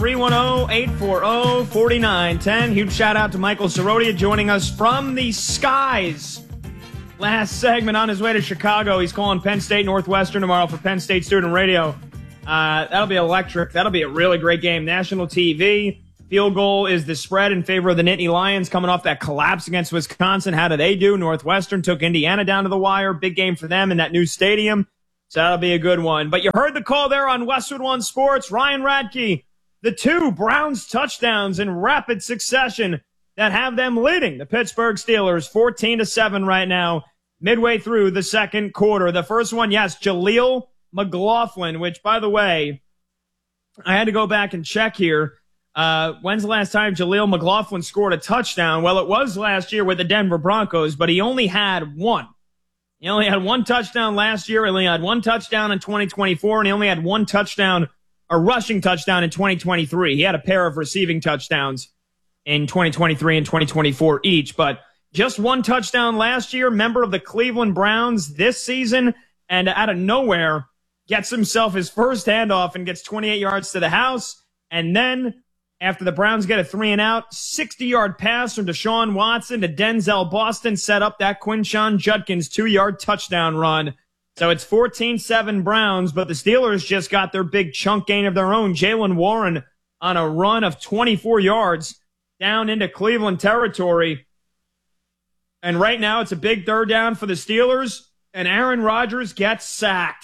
310-840-4910. Huge shout out to Michael Sorodia joining us from the skies. Last segment on his way to Chicago. He's calling Penn State Northwestern tomorrow for Penn State Student Radio. That'll be electric. That'll be a really great game. National TV. Field goal is the spread in favor of the Nittany Lions coming off that collapse against Wisconsin. How did they do? Northwestern took Indiana down to the wire. Big game for them in that new stadium. So that'll be a good one. But you heard the call there on Westwood One Sports. Ryan Radke, the two Browns touchdowns in rapid succession that have them leading the Pittsburgh Steelers 14-7 right now, midway through the second quarter. The first one, yes, Jaleel McLaughlin, which, by the way, I had to go back and check here. When's the last time Jaleel McLaughlin scored a touchdown? Well, it was last year with the Denver Broncos, but he only had one. He only had one touchdown last year. He only had one touchdown in 2024, and he only had one touchdown, a rushing touchdown in 2023. He had a pair of receiving touchdowns in 2023 and 2024 each, but just one touchdown last year, member of the Cleveland Browns this season, and out of nowhere gets himself his first handoff and gets 28 yards to the house, and then after the Browns get a 3-and-out, 60-yard pass from Deshaun Watson to Denzel Boston set up that Quinshon Judkins 2-yard touchdown run. So it's 14-7 Browns, but the Steelers just got their big chunk gain of their own. Jaylen Warren on a run of 24 yards down into Cleveland territory. And right now it's a big third down for the Steelers, and Aaron Rodgers gets sacked.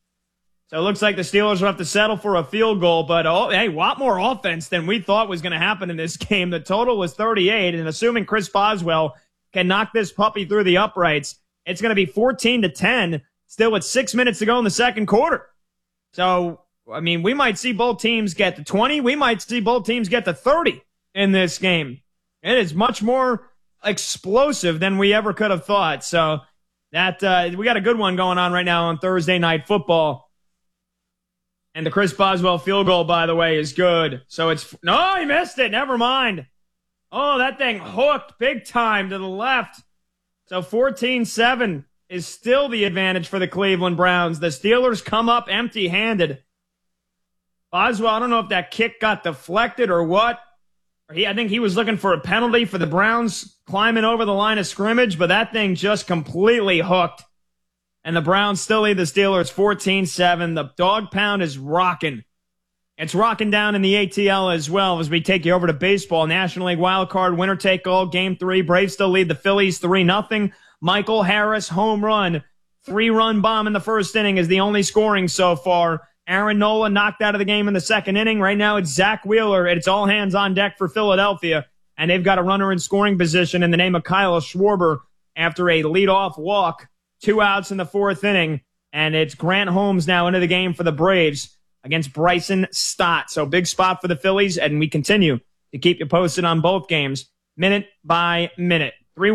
So it looks like the Steelers will have to settle for a field goal, but hey, a lot more offense than we thought was going to happen in this game. The total was 38, and assuming Chris Boswell can knock this puppy through the uprights, it's going to be 14-10, still with 6 minutes to go in the second quarter. So, I mean, we might see both teams get to 20. We might see both teams get to 30 in this game. It is much more explosive than we ever could have thought. So that we got a good one going on right now on Thursday Night Football. And the Chris Boswell field goal, by the way, is good. So it's – no, he missed it. Never mind. Oh, that thing hooked big time to the left. So 14-7 is still the advantage for the Cleveland Browns. The Steelers come up empty-handed. Boswell, I don't know if that kick got deflected or what. I think he was looking for a penalty for the Browns climbing over the line of scrimmage, but that thing just completely hooked. And the Browns still lead the Steelers 14-7. The dog pound is rocking. It's rocking down in the ATL as well as we take you over to baseball. National League wildcard, winner-take-all, Game 3. Braves still lead the Phillies 3-0. Michael Harris, home run. 3-run bomb in the first inning is the only scoring so far. Aaron Nola knocked out of the game in the second inning. Right now it's Zach Wheeler. It's all hands on deck for Philadelphia. And they've got a runner in scoring position in the name of Kyle Schwarber after a leadoff walk. 2 outs in the fourth inning, and it's Grant Holmes now into the game for the Braves against Bryson Stott. So big spot for the Phillies, and we continue to keep you posted on both games minute by minute.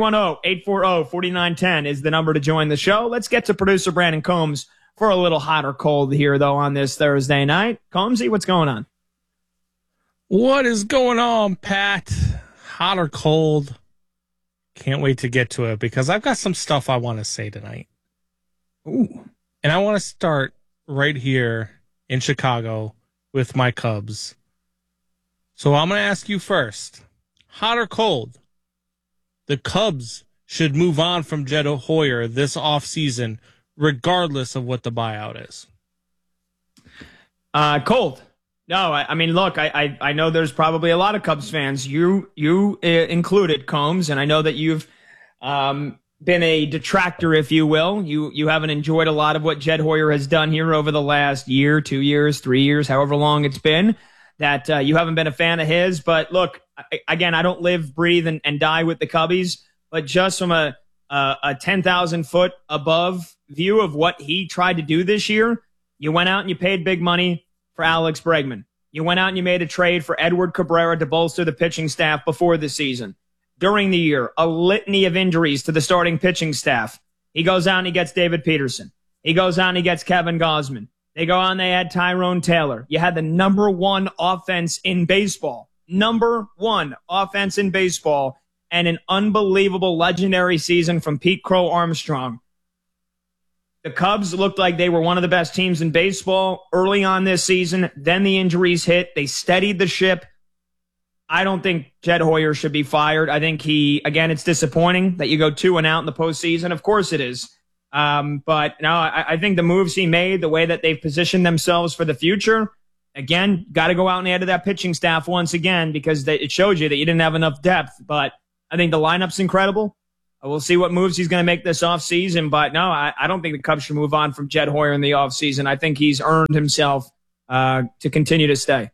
310-840-4910 is the number to join the show. Let's get to producer Brandon Combs for a little hot or cold here, though, on this Thursday night. Combsy, what's going on? What is going on, Pat? Hot or cold? Can't wait to get to it because I've got some stuff I want to say tonight. Ooh. And I want to start right here in Chicago with my Cubs. So I'm going to ask you first, hot or cold? The Cubs should move on from Jed Hoyer this offseason, regardless of what the buyout is. Cold. No, I mean, look, I know there's probably a lot of Cubs fans, you included, Combs, and I know that you've been a detractor, if you will. You haven't enjoyed a lot of what Jed Hoyer has done here over the last year, 2 years, 3 years, however long it's been, that you haven't been a fan of his. But look, again, I don't live, breathe, and die with the Cubbies, but just from a 10,000-foot above view of what he tried to do this year, you went out and you paid big money for Alex Bregman. You went out and you made a trade for Edward Cabrera to bolster the pitching staff before the season. During the year, a litany of injuries to the starting pitching staff. He goes out and he gets David Peterson. He goes out and he gets Kevin Gausman. They go out and they had Tyrone Taylor. You had the number one offense in baseball. Number one offense in baseball. And an unbelievable legendary season from Pete Crow Armstrong. The Cubs looked like they were one of the best teams in baseball early on this season. Then the injuries hit. They steadied the ship. I don't think Jed Hoyer should be fired. I think it's disappointing that you go 2-out in the postseason. Of course it is. But no, I think the moves he made, the way that they've positioned themselves for the future, again, got to go out and add to that pitching staff once again because it showed you that you didn't have enough depth. But I think the lineup's incredible. We'll see what moves he's going to make this offseason. But no, I don't think the Cubs should move on from Jed Hoyer in the offseason. I think he's earned himself to continue to stay.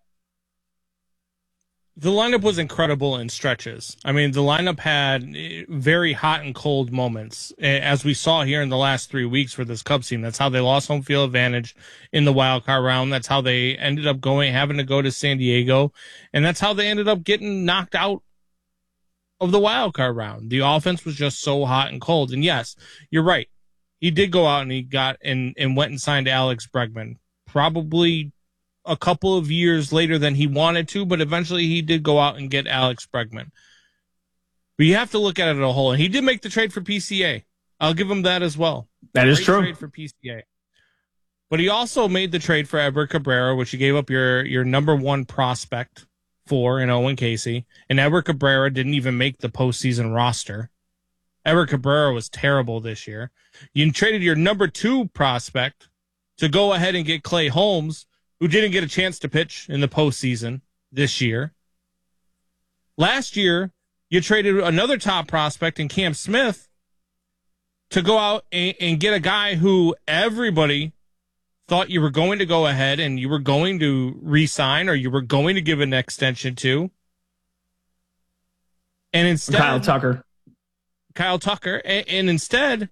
The lineup was incredible in stretches. I mean, the lineup had very hot and cold moments, as we saw here in the last 3 weeks for this Cubs team. That's how they lost home field advantage in the wild card round. That's how they ended up having to go to San Diego. And that's how they ended up getting knocked out of the wild card round. The offense was just so hot and cold. And yes, you're right. He did go out and he got and went and signed Alex Bregman, probably a couple of years later than he wanted to, but eventually he did go out and get Alex Bregman. But you have to look at it as a whole. And he did make the trade for PCA. I'll give him that as well. That is true. Trade for PCA. But he also made the trade for Edward Cabrera, which you gave up your number one prospect for in Owen Casey, and Edward Cabrera didn't even make the postseason roster. Edward Cabrera was terrible this year. You traded your number 2 prospect to go ahead and get Clay Holmes, who didn't get a chance to pitch in the postseason this year. Last year, you traded another top prospect in Cam Smith to go out and get a guy who everybody thought you were going to go ahead and you were going to re-sign or you were going to give an extension to. And instead... Kyle Tucker. And instead,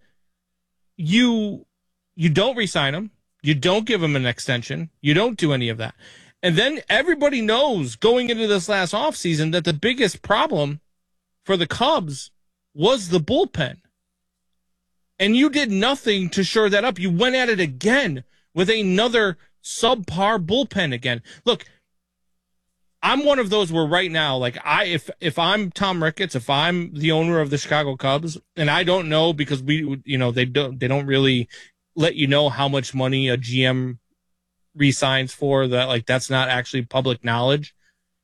you don't re-sign him. You don't give him an extension. You don't do any of that. And then everybody knows going into this last offseason that the biggest problem for the Cubs was the bullpen. And you did nothing to shore that up. You went at it again with another subpar bullpen again. Look, I'm one of those where right now, like if I'm Tom Ricketts, if I'm the owner of the Chicago Cubs, and I don't know because they don't really let you know how much money a GM re-signs for, that like that's not actually public knowledge.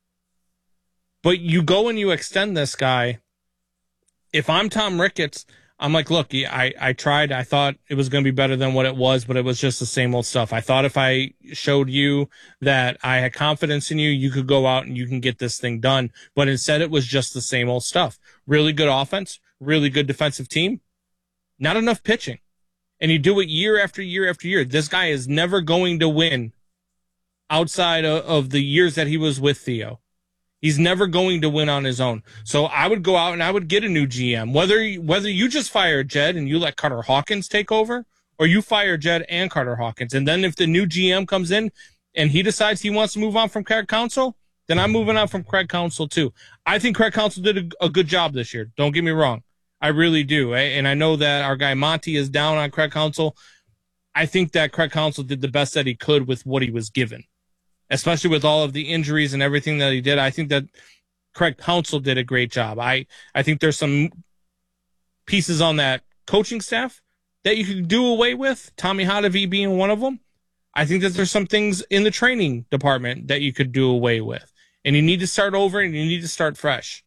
But you go and you extend this guy. If I'm Tom Ricketts, I'm like, look, I tried. I thought it was going to be better than what it was, but it was just the same old stuff. I thought if I showed you that I had confidence in you, you could go out and you can get this thing done. But instead, it was just the same old stuff. Really good offense, really good defensive team, not enough pitching. And you do it year after year after year. This guy is never going to win outside of the years that he was with Theo. He's never going to win on his own. So I would go out and I would get a new GM. Whether you just fire Jed and you let Carter Hawkins take over, or you fire Jed and Carter Hawkins. And then if the new GM comes in and he decides he wants to move on from Craig Counsell, then I'm moving on from Craig Counsell too. I think Craig Counsell did a good job this year. Don't get me wrong. I really do. And I know that our guy Monty is down on Craig Counsell. I think that Craig Counsell did the best that he could with what he was given, especially with all of the injuries and everything that he did. I think that Craig Counsell did a great job. I think there's some pieces on that coaching staff that you could do away with, Tommy Hotovy being one of them. I think that there's some things in the training department that you could do away with. And you need to start over and you need to start fresh.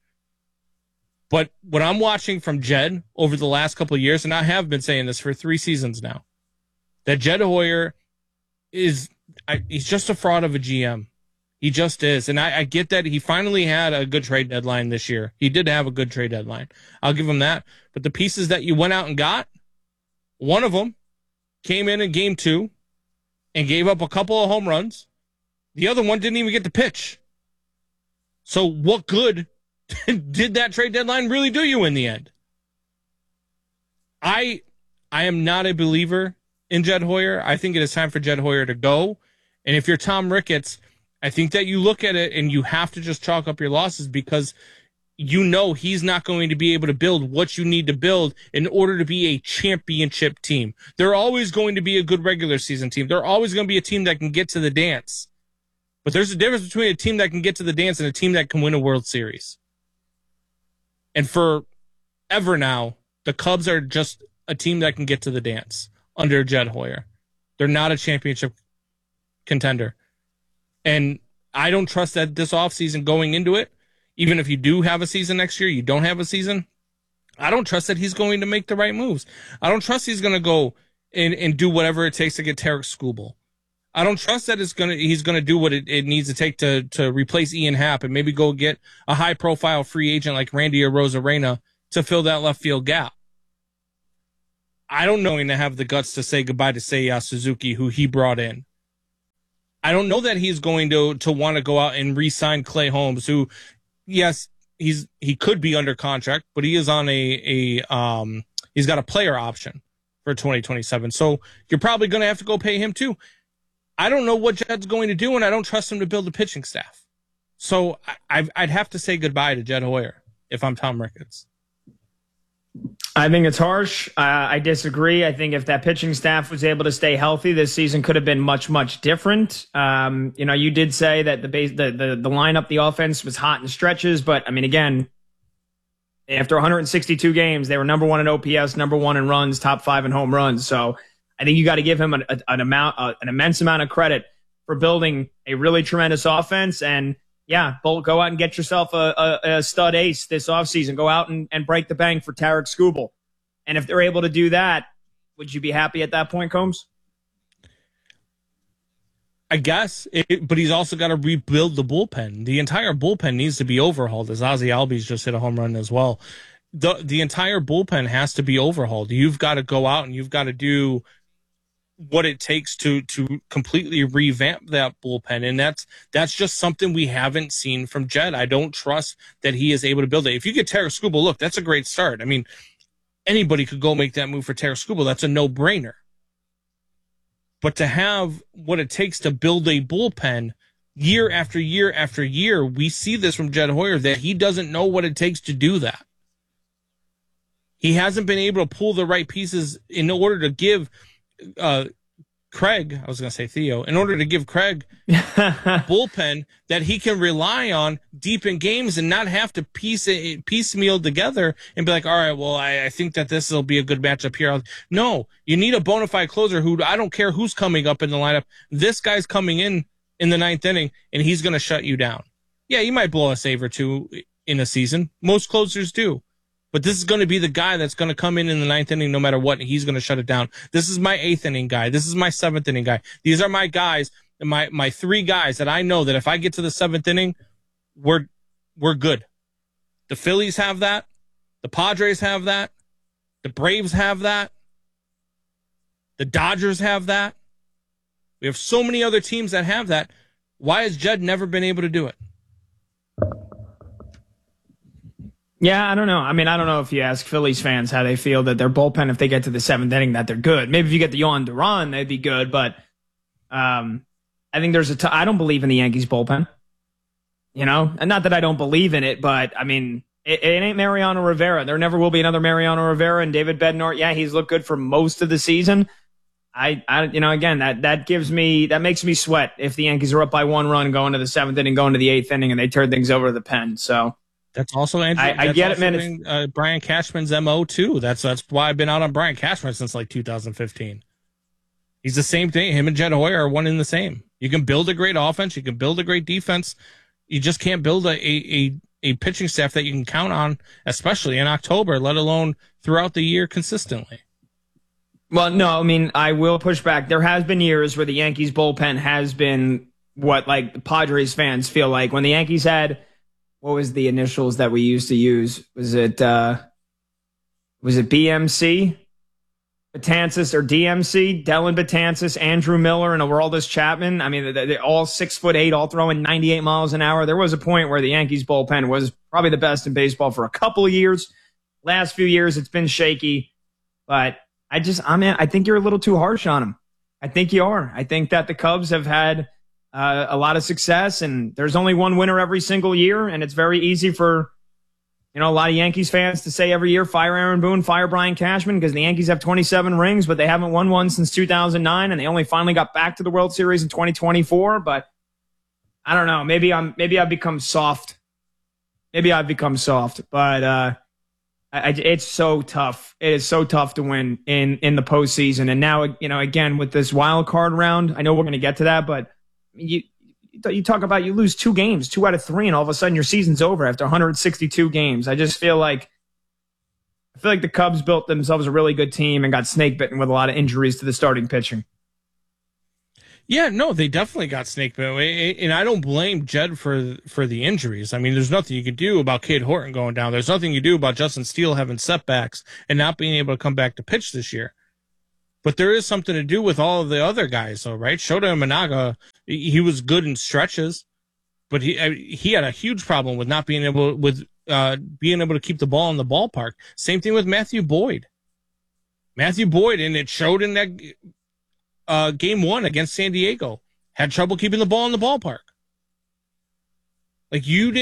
But what I'm watching from Jed over the last couple of years, and I have been saying this for 3 seasons now, that Jed Hoyer he's just a fraud of a GM. He just is. And I get that he finally had a good trade deadline this year. He did have a good trade deadline. I'll give him that. But the pieces that you went out and got, one of them came in game 2 and gave up a couple of home runs. The other one didn't even get to pitch. So what good did that trade deadline really do you in the end? I am not a believer in Jed Hoyer. I think it is time for Jed Hoyer to go. And if you're Tom Ricketts, I think that you look at it and you have to just chalk up your losses because you know he's not going to be able to build what you need to build in order to be a championship team. They're always going to be a good regular season team. They're always going to be a team that can get to the dance. But there's a difference between a team that can get to the dance and a team that can win a World Series. And forever now, the Cubs are just a team that can get to the dance. under Jed Hoyer. They're not a championship contender. And I don't trust that this offseason going into it, even if you do have a season next year, you don't have a season, I don't trust that he's going to make the right moves. I don't trust he's going to go and do whatever it takes to get Tarek Skubal. I don't trust that he's going to do what it needs to take to replace Ian Happ and maybe go get a high-profile free agent like Randy Arozarena to fill that left field gap. I don't know him to have the guts to say goodbye to Seiya Suzuki, who he brought in. I don't know that he's going to want to go out and re-sign Clay Holmes, who, yes, he could be under contract, but he is on he's got a player option for 2027. So you're probably going to have to go pay him too. I don't know what Jed's going to do, and I don't trust him to build a pitching staff. So I'd have to say goodbye to Jed Hoyer if I'm Tom Ricketts. I think it's harsh. I disagree. I think if that pitching staff was able to stay healthy, this season could have been much, much different. You did say that the lineup, the offense was hot in stretches, but I mean, again, after 162 games, they were number one in OPS, number one in runs, top 5 in home runs. So I think you got to give him an immense amount of credit for building a really tremendous offense. And yeah, Bolt, go out and get yourself a stud ace this offseason. Go out and break the bank for Tarek Skubal. And if they're able to do that, would you be happy at that point, Combs? I guess, but he's also got to rebuild the bullpen. The entire bullpen needs to be overhauled, as Ozzie Albies just hit a home run as well. The entire bullpen has to be overhauled. You've got to go out and you've got to do what it takes to completely revamp that bullpen. And that's just something we haven't seen from Jed. I don't trust that he is able to build it. If you get Tarek Skubal, look, that's a great start. I mean, anybody could go make that move for Tarek Skubal. That's a no-brainer. But to have what it takes to build a bullpen year after year after year, we see this from Jed Hoyer, that he doesn't know what it takes to do that. He hasn't been able to pull the right pieces in order to give Craig, I was going to say Theo, in order to give Craig bullpen that he can rely on deep in games and not have to piecemeal together and be like, all right, well, I think that this will be a good matchup here. No, you need a bona fide closer who, I don't care who's coming up in the lineup. This guy's coming in the 9th inning, and he's going to shut you down. Yeah, you might blow a save or two in a season. Most closers do. But this is going to be the guy that's going to come in the 9th inning no matter what, and he's going to shut it down. This is my 8th inning guy. This is my 7th inning guy. These are my guys, my 3 guys that I know that if I get to the 7th inning, we're good. The Phillies have that. The Padres have that. The Braves have that. The Dodgers have that. We have so many other teams that have that. Why has Jed never been able to do it? Yeah, I don't know. I mean, I don't know if you ask Phillies fans how they feel that their bullpen, if they get to the 7th inning, that they're good. Maybe if you get the Yohan Duran, they'd be good. But I think I don't believe in the Yankees bullpen. And not that I don't believe in it, but I mean, it ain't Mariano Rivera. There never will be another Mariano Rivera. And David Bednar, yeah, he's looked good for most of the season. Again, that makes me sweat if the Yankees are up by 1 run going to the 7th inning, going to the 8th inning, and they turn things over to the pen. So. That's also Andrew. I get it, man. Brian Cashman's MO too. That's why I've been out on Brian Cashman since like 2015. He's the same thing. Him and Jed Hoyer are one in the same. You can build a great offense. You can build a great defense. You just can't build a pitching staff that you can count on, especially in October, let alone throughout the year consistently. Well, no, I mean, I will push back. There has been years where the Yankees bullpen has been what like the Padres fans feel like when the Yankees had. What was the initials that we used to use? Was it BMC? Betances or DMC? Dellin Betances, Andrew Miller, and Aroldis Chapman. I mean, they're all 6'8", all throwing 98 miles an hour. There was a point where the Yankees bullpen was probably the best in baseball for a couple of years. Last few years, it's been shaky. But I think you're a little too harsh on them. I think you are. I think that the Cubs have had a lot of success, and there's only one winner every single year, and it's very easy for a lot of Yankees fans to say every year, fire Aaron Boone, fire Brian Cashman, because the Yankees have 27 rings, but they haven't won one since 2009, and they only finally got back to the World Series in 2024. But I don't know. Maybe I've become soft. But It's so tough. It is so tough to win in the postseason. And now, again, with this wild card round, I know we're going to get to that, but you talk about you lose 2 games, 2 out of 3, and all of a sudden your season's over after 162 games. I just feel like the Cubs built themselves a really good team and got snake bitten with a lot of injuries to the starting pitching. Yeah, no, they definitely got snake bitten, and I don't blame Jed for the injuries. I mean, there's nothing you can do about Cade Horton going down. There's nothing you do about Justin Steele having setbacks and not being able to come back to pitch this year. But there is something to do with all of the other guys, though, right? Shota Imanaga, he was good in stretches, but he had a huge problem with not being able to keep the ball in the ballpark. Same thing with Matthew Boyd. And it showed in that game 1 against San Diego, had trouble keeping the ball in the ballpark. Like you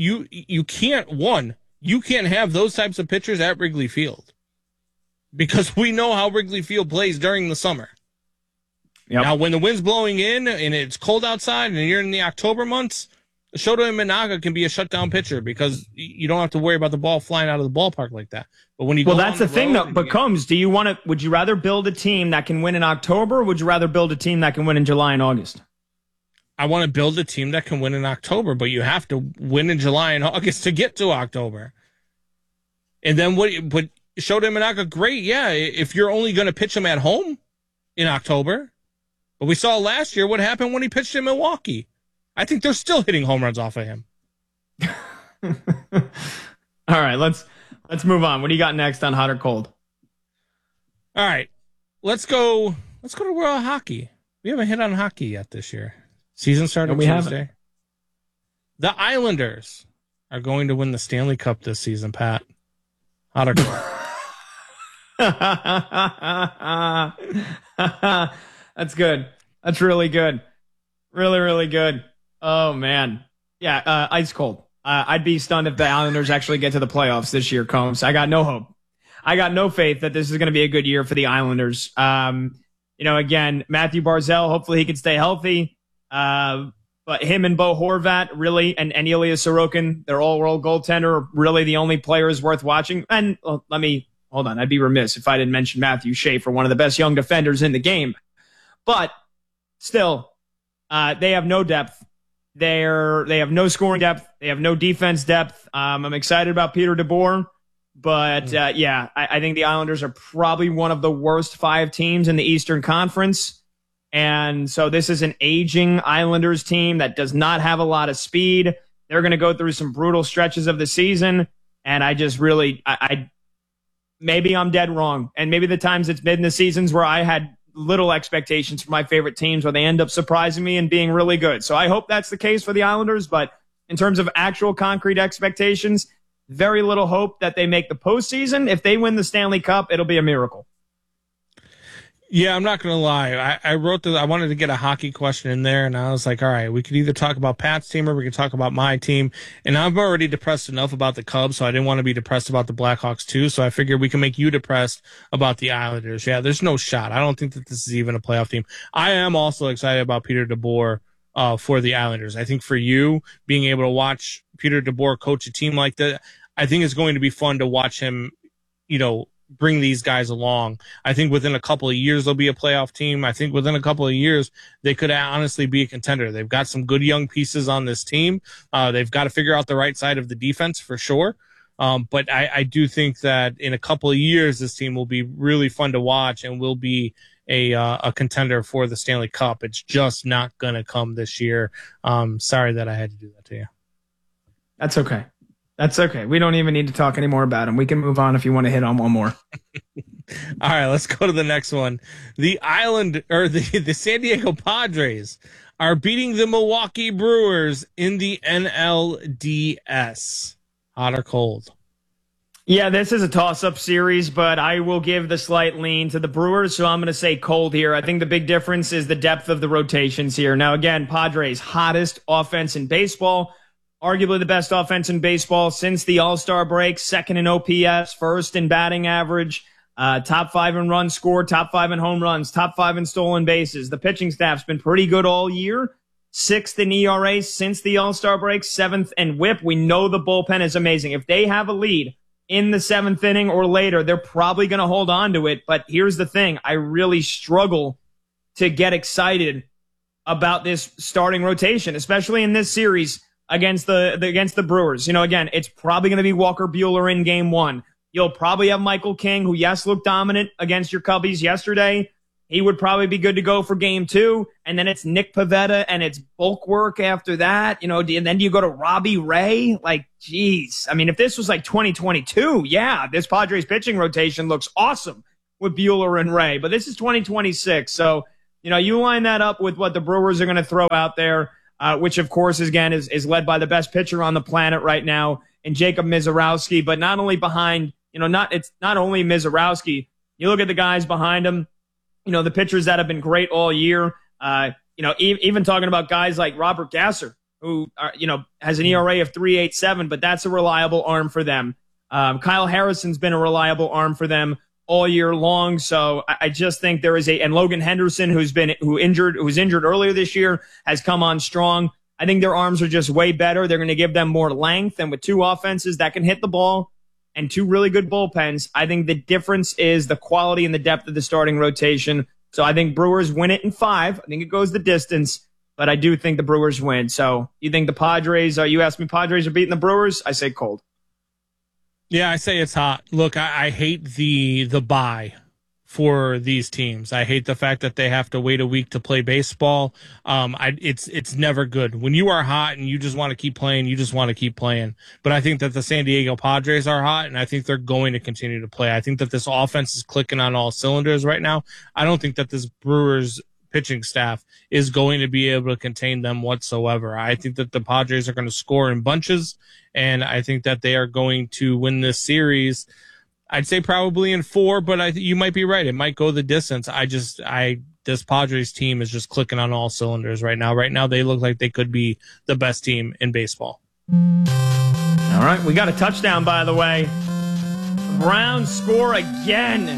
can't have those types of pitchers at Wrigley Field, because we know how Wrigley Field plays during the summer. Yep. Now, when the wind's blowing in and it's cold outside and you're in the October months, Shota Imanaga can be a shutdown pitcher because you don't have to worry about the ball flying out of the ballpark like that. But when you that's the thing that becomes: would you rather build a team that can win in October, or would you rather build a team that can win in July and August? I want to build a team that can win in October, but you have to win in July and August to get to October. And then but Shota Imanaga, great, yeah, if you're only going to pitch him at home in October. But we saw last year what happened when he pitched in Milwaukee. I think they're still hitting home runs off of him. All right, let's move on. What do you got next on Hot or Cold? All right, let's go to World Hockey. We haven't hit on hockey yet this year. Season started Tuesday. Haven't. The Islanders are going to win the Stanley Cup this season, Pat. Hot or Cold? That's good. That's really good. Really, really good. Oh, man. Yeah, ice cold. I'd be stunned if the Islanders actually get to the playoffs this year, Combs. I got no hope. I got no faith that this is going to be a good year for the Islanders. Again, Matthew Barzal, hopefully he can stay healthy. But him and Bo Horvat, really, and Ilya Sorokin, their all-world goaltender, are really the only players worth watching. And hold on. I'd be remiss if I didn't mention Matthew Schaefer, one of the best young defenders in the game. But still, they have no depth. They have no scoring depth. They have no defense depth. I'm excited about Peter DeBoer, but I think the Islanders are probably one of the worst 5 teams in the Eastern Conference. And so this is an aging Islanders team that does not have a lot of speed. They're going to go through some brutal stretches of the season. And I just really, maybe I'm dead wrong. And maybe the times it's been the seasons where I had little expectations for my favorite teams where they end up surprising me and being really good. So I hope that's the case for the Islanders. But in terms of actual concrete expectations, very little hope that they make the postseason. If they win the Stanley Cup, it'll be a miracle. Yeah, I'm not going to lie. I wanted to get a hockey question in there, and I was like, all right, we could either talk about Pat's team or we could talk about my team. And I'm already depressed enough about the Cubs, so I didn't want to be depressed about the Blackhawks too. So I figured we can make you depressed about the Islanders. Yeah, there's no shot. I don't think that this is even a playoff team. I am also excited about Peter DeBoer for the Islanders. I think for you, being able to watch Peter DeBoer coach a team like that, I think it's going to be fun to watch him, bring these guys along. I think within a couple of years, they'll be a playoff team. I think within a couple of years, they could honestly be a contender. They've got some good young pieces on this team. They've got to figure out the right side of the defense for sure. But I do think that in a couple of years, this team will be really fun to watch and will be a contender for the Stanley Cup. It's just not going to come this year. Sorry that I had to do that to you. That's okay. That's okay. We don't even need to talk anymore about him. We can move on if you want to hit on one more. All right, let's go to the next one. The San Diego Padres are beating the Milwaukee Brewers in the NLDS. Hot or cold? Yeah, this is a toss-up series, but I will give the slight lean to the Brewers, so I'm going to say cold here. I think the big difference is the depth of the rotations here. Now, again, Padres, hottest offense in baseball. Arguably the best offense in baseball since the All-Star break, second in OPS, first in batting average, top 5 in runs scored, top 5 in home runs, top 5 in stolen bases. The pitching staff's been pretty good all year. 6th in ERA since the All-Star break, 7th in WHIP. We know the bullpen is amazing. If they have a lead in the 7th inning or later, they're probably going to hold on to it. But here's the thing. I really struggle to get excited about this starting rotation, especially in this series against the Brewers. Again, it's probably going to be Walker Buehler in game 1. You'll probably have Michael King, who, yes, looked dominant against your Cubbies yesterday. He would probably be good to go for game 2. And then it's Nick Pivetta and it's bulk work after that. And then you go to Robbie Ray. Like, geez. I mean, if this was like 2022, yeah, this Padres pitching rotation looks awesome with Buehler and Ray. But this is 2026. So, you line that up with what the Brewers are going to throw out there, which, of course, again, is led by the best pitcher on the planet right now in Jacob Misiorowski. But not only behind, it's not only Misiorowski. You look at the guys behind him. The pitchers that have been great all year, even talking about guys like Robert Gasser, who, has an ERA of 3.87, but that's a reliable arm for them. Kyle Harrison's been a reliable arm for them all year long. So I just think there is and Logan Henderson, who was injured earlier this year, has come on strong. I think their arms are just way better. They're going to give them more length, and with 2 offenses that can hit the ball and 2 really good bullpens, I think the difference is the quality and the depth of the starting rotation. So I think Brewers win it in 5. I think it goes the distance, but I do think the Brewers win. So you think the Padres, you asked me, Padres are beating the Brewers? I say cold. Yeah, I say it's hot. Look, I hate the bye for these teams. I hate the fact that they have to wait a week to play baseball. It's never good. When you are hot and you just want to keep playing, you just want to keep playing. But I think that the San Diego Padres are hot, and I think they're going to continue to play. I think that this offense is clicking on all cylinders right now. I don't think that this Brewers pitching staff is going to be able to contain them whatsoever. I think that the Padres are going to score in bunches, and I think that they are going to win this series. I'd say probably in 4, but you might be right. It might go the distance. This Padres team is just clicking on all cylinders right now. Right now, they look like they could be the best team in baseball. All right, we got a touchdown, by the way. The Browns score again.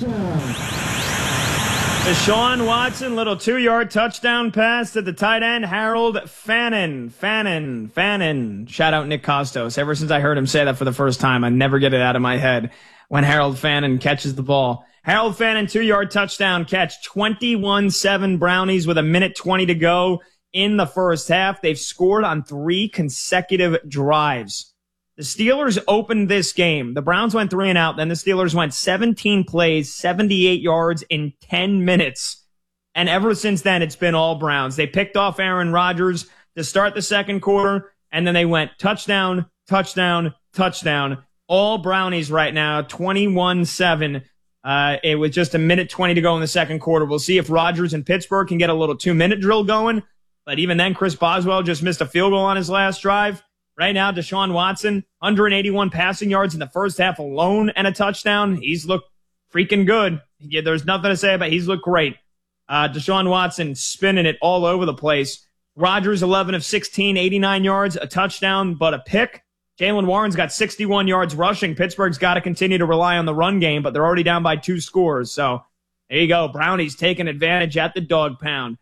Deshaun Watson, little 2-yard touchdown pass to the tight end, Harold Fannin. Shout out Nick Costos. Ever since I heard him say that for the first time, I never get it out of my head when Harold Fannin catches the ball. Harold Fannin, 2-yard touchdown catch, 21-7 Brownies with 1:20 to go in the first half. They've scored on 3 consecutive drives. The Steelers opened this game. The Browns went 3 and out. Then the Steelers went 17 plays, 78 yards in 10 minutes. And ever since then, it's been all Browns. They picked off Aaron Rodgers to start the second quarter, and then they went touchdown, touchdown, touchdown. All Brownies right now, 21-7. It was just 1:20 to go in the second quarter. We'll see if Rodgers and Pittsburgh can get a little 2-minute drill going. But even then, Chris Boswell just missed a field goal on his last drive. Right now, Deshaun Watson, 181 passing yards in the first half alone and a touchdown. He's looked freaking good. There's nothing to say about it. He's looked great. Deshaun Watson spinning it all over the place. Rodgers, 11 of 16, 89 yards, a touchdown, but a pick. Jaylen Warren's got 61 yards rushing. Pittsburgh's got to continue to rely on the run game, but they're already down by 2 scores. So there you go. Brownies taking advantage at the dog pound.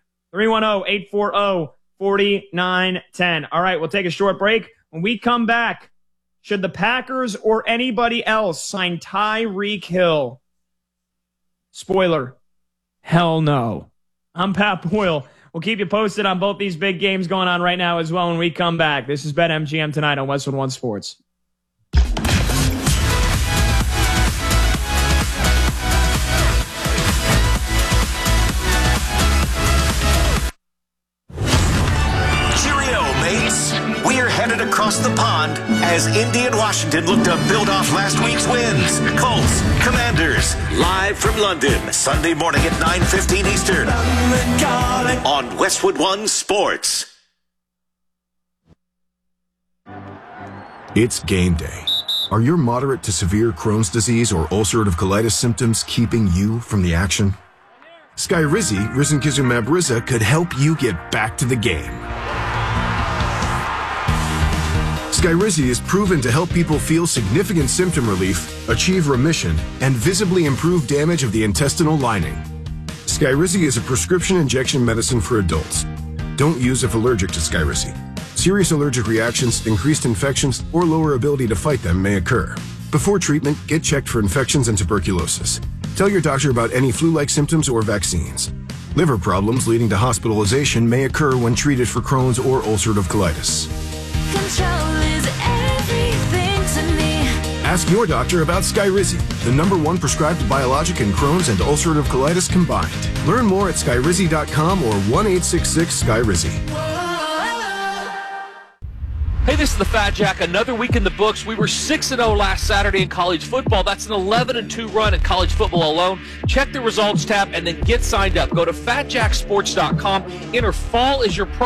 310-840-4910. All right, we'll take a short break. When we come back, should the Packers or anybody else sign Tyreek Hill? Spoiler, hell no. I'm Pat Boyle. We'll keep you posted on both these big games going on right now as well when we come back. This is BetMGM tonight on Westwood One Sports. Across the pond as Indy and Washington look to build off last week's wins. Colts, Commanders, live from London, Sunday morning at 9:15 Eastern on Westwood One Sports. It's game day. Are your moderate to severe Crohn's disease or ulcerative colitis symptoms keeping you from the action? Skyrizi, risankizumab Riza, could help you get back to the game. Skyrizi is proven to help people feel significant symptom relief, achieve remission, and visibly improve damage of the intestinal lining. Skyrizi is a prescription injection medicine for adults. Don't use if allergic to Skyrizi. Serious allergic reactions, increased infections, or lower ability to fight them may occur. Before treatment, get checked for infections and tuberculosis. Tell your doctor about any flu-like symptoms or vaccines. Liver problems leading to hospitalization may occur when treated for Crohn's or ulcerative colitis. Control is everything to me. Ask your doctor about Skyrizi, the #1 prescribed biologic in Crohn's and ulcerative colitis combined. Learn more at skyrizi.com or 1-866-SKYRIZI. Hey, this is the Fat Jack. Another week in the books. We were 6-0 last Saturday in college football. That's an 11-2 run in college football alone. Check the results tab and then get signed up. Go to fatjacksports.com. Enter fall as your